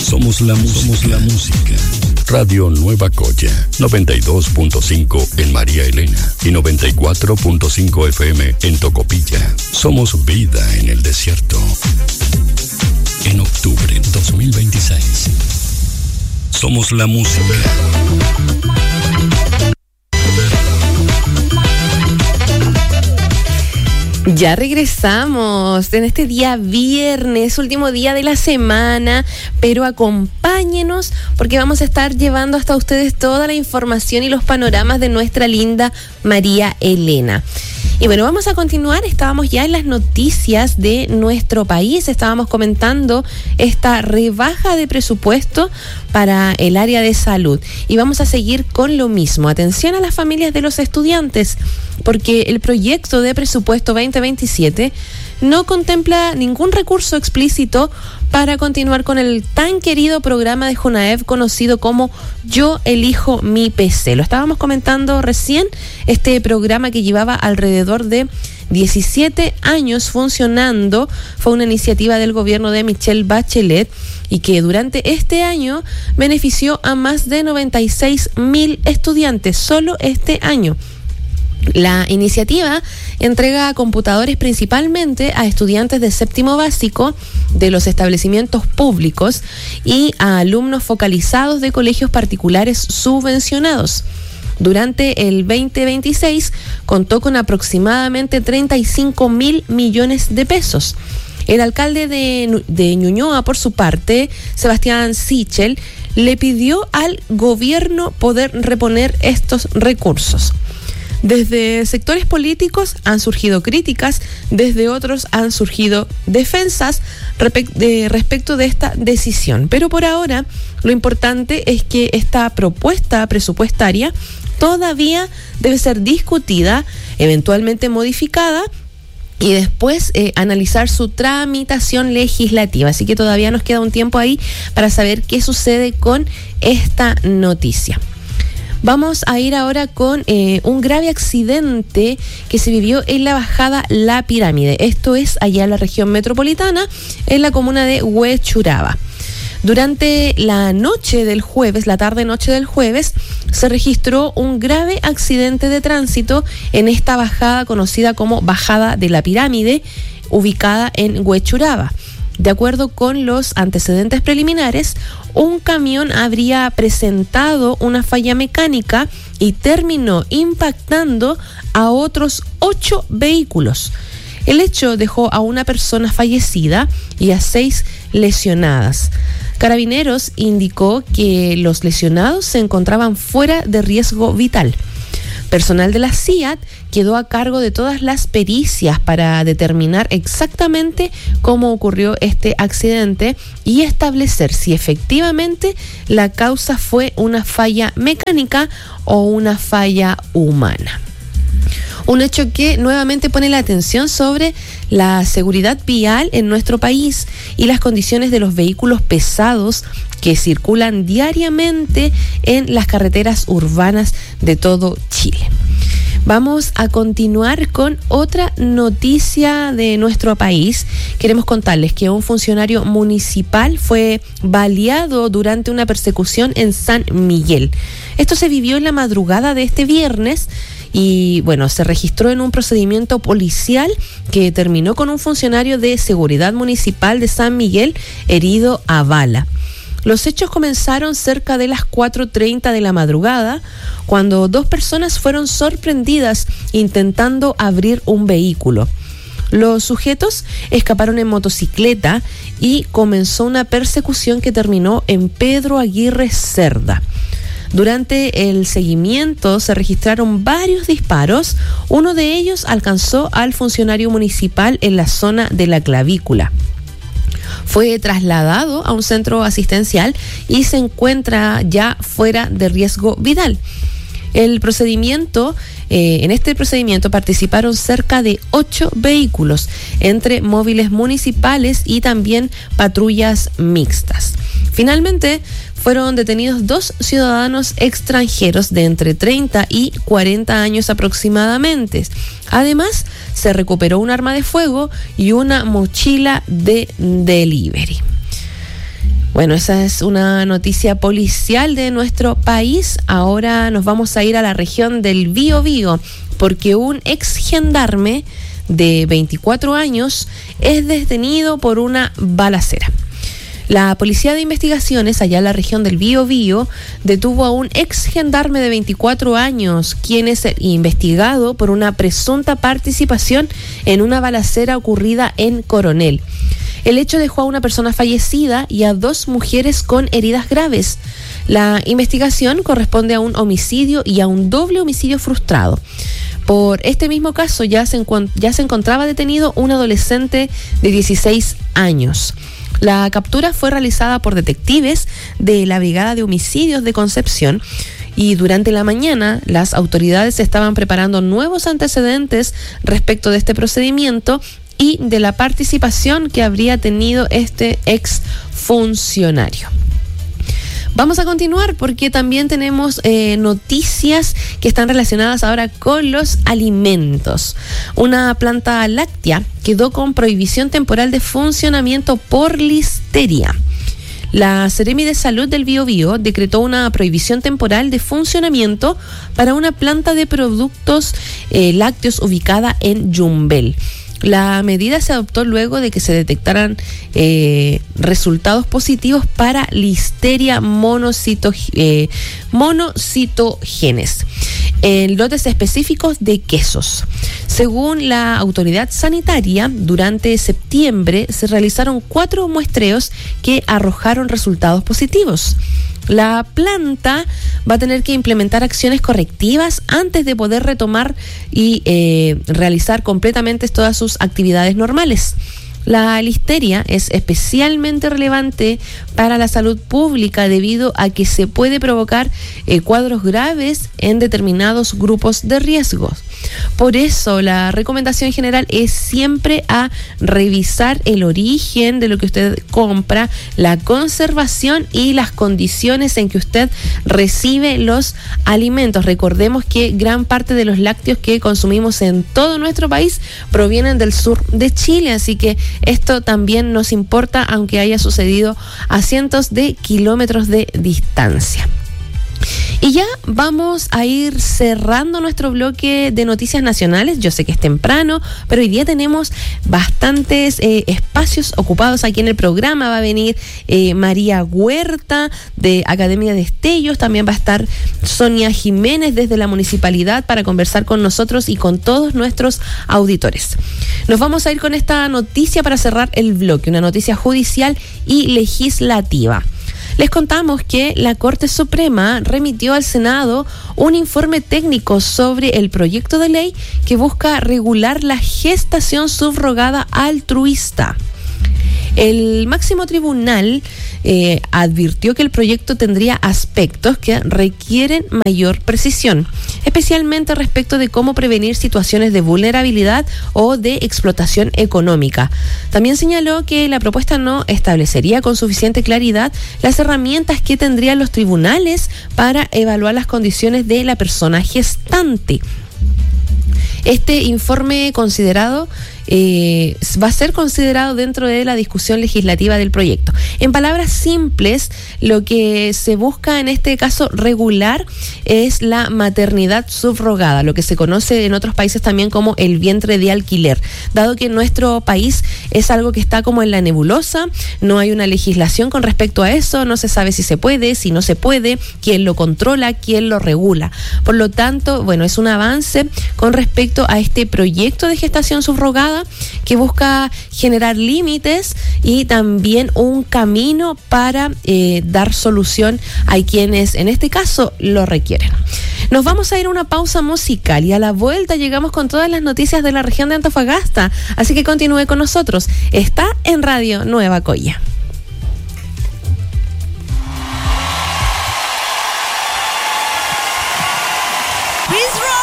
Somos la música. Radio Nueva Coya, 92.5 en María Elena y 94.5 FM en Tocopilla. Somos vida en el desierto. En octubre 2026. Somos la música. Ya regresamos en este día viernes, último día de la semana, pero acompáñenos porque vamos a estar llevando hasta ustedes toda la información y los panoramas de nuestra linda María Elena. Y bueno, vamos a continuar. Estábamos ya en las noticias de nuestro país. Estábamos comentando esta rebaja de presupuesto para el área de salud. Y vamos a seguir con lo mismo. Atención a las familias de los estudiantes, porque el proyecto de presupuesto 2027 no contempla ningún recurso explícito para continuar con el tan querido programa de Junaev conocido como Yo Elijo Mi PC. Lo estábamos comentando recién, este programa que llevaba alrededor de 17 años funcionando, fue una iniciativa del gobierno de Michelle Bachelet y que durante este año benefició a más de 96.000 estudiantes, solo este año. La iniciativa entrega computadores principalmente a estudiantes de séptimo básico de los establecimientos públicos y a alumnos focalizados de colegios particulares subvencionados. Durante el 2026 contó con aproximadamente 35.000 millones de pesos. El alcalde de Ñuñoa, por su parte, Sebastián Sichel, le pidió al gobierno poder reponer estos recursos. Desde sectores políticos han surgido críticas, desde otros han surgido defensas respecto de esta decisión. Pero por ahora lo importante es que esta propuesta presupuestaria todavía debe ser discutida, eventualmente modificada y después analizar su tramitación legislativa. Así que todavía nos queda un tiempo ahí para saber qué sucede con esta noticia. Vamos a ir ahora con un grave accidente que se vivió en la bajada La Pirámide. Esto es allá en la región metropolitana, en la comuna de Huechuraba. Durante la tarde-noche del jueves, se registró un grave accidente de tránsito en esta bajada conocida como Bajada de La Pirámide, ubicada en Huechuraba. De acuerdo con los antecedentes preliminares, un camión habría presentado una falla mecánica y terminó impactando a otros 8 vehículos. El hecho dejó a una persona fallecida y a 6 lesionadas. Carabineros indicó que los lesionados se encontraban fuera de riesgo vital. Personal de la CIAT quedó a cargo de todas las pericias para determinar exactamente cómo ocurrió este accidente y establecer si efectivamente la causa fue una falla mecánica o una falla humana. Un hecho que nuevamente pone la atención sobre la seguridad vial en nuestro país y las condiciones de los vehículos pesados que circulan diariamente en las carreteras urbanas de todo Chile. Vamos a continuar con otra noticia de nuestro país. Queremos contarles que un funcionario municipal fue baleado durante una persecución en San Miguel. Esto se vivió en la madrugada de este viernes y bueno, se registró en un procedimiento policial que terminó con un funcionario de seguridad municipal de San Miguel herido a bala. Los hechos comenzaron cerca de las 4:30 de la madrugada, cuando 2 personas fueron sorprendidas intentando abrir un vehículo. Los sujetos escaparon en motocicleta y comenzó una persecución que terminó en Pedro Aguirre Cerda. Durante el seguimiento se registraron varios disparos. Uno de ellos alcanzó al funcionario municipal en la zona de la clavícula. Fue trasladado a un centro asistencial y se encuentra ya fuera de riesgo vital. En este procedimiento participaron cerca de 8 vehículos, entre móviles municipales y también patrullas mixtas. Finalmente, fueron detenidos 2 ciudadanos extranjeros de entre 30 y 40 años aproximadamente. Además, se recuperó un arma de fuego y una mochila de delivery. Bueno, esa es una noticia policial de nuestro país. Ahora nos vamos a ir a la región del Biobío, porque un ex gendarme de 24 años es detenido por una balacera. La Policía de Investigaciones, allá en la región del Biobío, detuvo a un ex gendarme de 24 años, quien es investigado por una presunta participación en una balacera ocurrida en Coronel. El hecho dejó a una persona fallecida y a 2 mujeres con heridas graves. La investigación corresponde a un homicidio y a un doble homicidio frustrado. Por este mismo caso ya se encontraba detenido un adolescente de 16 años. La captura fue realizada por detectives de la Brigada de Homicidios de Concepción y durante la mañana las autoridades estaban preparando nuevos antecedentes respecto de este procedimiento y de la participación que habría tenido este ex funcionario. Vamos a continuar porque también tenemos noticias que están relacionadas ahora con los alimentos. Una planta láctea quedó con prohibición temporal de funcionamiento por listeria. La Seremi de Salud del Biobío decretó una prohibición temporal de funcionamiento para una planta de productos lácteos ubicada en Yumbel. La medida se adoptó luego de que se detectaran resultados positivos para Listeria monocitogenes en lotes específicos de quesos. Según la autoridad sanitaria, durante septiembre se realizaron 4 muestreos que arrojaron resultados positivos. La planta va a tener que implementar acciones correctivas antes de poder retomar y realizar completamente todas sus actividades normales. La listeria es especialmente relevante para la salud pública debido a que se puede provocar cuadros graves en determinados grupos de riesgos. Por eso la recomendación general es siempre a revisar el origen de lo que usted compra, la conservación y las condiciones en que usted recibe los alimentos. Recordemos que gran parte de los lácteos que consumimos en todo nuestro país provienen del sur de Chile, así que esto también nos importa, aunque haya sucedido a cientos de kilómetros de distancia. Y ya vamos a ir cerrando nuestro bloque de noticias nacionales. Yo sé que es temprano, pero hoy día tenemos bastantes espacios ocupados aquí en el programa. Va a venir María Huerta de Academia de Destellos. También va a estar Sonia Jiménez desde la municipalidad para conversar con nosotros y con todos nuestros auditores. Nos vamos a ir con esta noticia para cerrar el bloque, una noticia judicial y legislativa. Les contamos que la Corte Suprema remitió al Senado un informe técnico sobre el proyecto de ley que busca regular la gestación subrogada altruista. El máximo tribunal advirtió que el proyecto tendría aspectos que requieren mayor precisión, especialmente respecto de cómo prevenir situaciones de vulnerabilidad o de explotación económica. También señaló que la propuesta no establecería con suficiente claridad las herramientas que tendrían los tribunales para evaluar las condiciones de la persona gestante. Este informe considerado va a ser considerado dentro de la discusión legislativa del proyecto. En palabras simples, lo que se busca en este caso regular es la maternidad subrogada, lo que se conoce en otros países también como el vientre de alquiler. Dado que en nuestro país es algo que está como en la nebulosa, no hay una legislación con respecto a eso, no se sabe si se puede, si no se puede, quién lo controla, quién lo regula. Por lo tanto, bueno, es un avance con respecto a este proyecto de gestación subrogada que busca generar límites y también un camino para dar solución a quienes en este caso lo requieren. Nos vamos a ir a una pausa musical y a la vuelta llegamos con todas las noticias de la región de Antofagasta, así que continúe con nosotros. Está en Radio Nueva Coya.